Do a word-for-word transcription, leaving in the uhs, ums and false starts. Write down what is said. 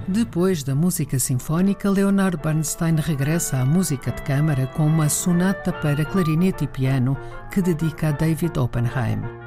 Depois da música sinfónica, Leonard Bernstein regressa à música de câmara com uma sonata para clarinete e piano que dedica a David Oppenheim.